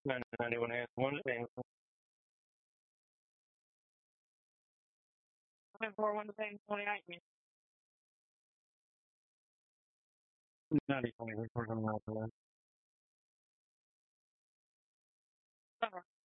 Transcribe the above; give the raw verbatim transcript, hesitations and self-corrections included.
ninety-one has one thing. four one thing twenty-eight. ninety twenty. We're talking about that.